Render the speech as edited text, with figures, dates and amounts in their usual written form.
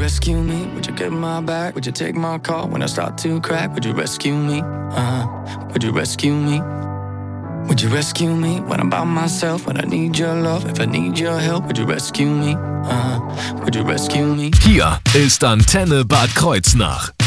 rescue me? Would you get my back? Would you take my call when I start to crack? Would you rescue me? Would you rescue me? Would you rescue me when I'm by myself? When I need your love, if I need your help, would you rescue me? Would you rescue me? Hier ist Antenne Bad Kreuznach.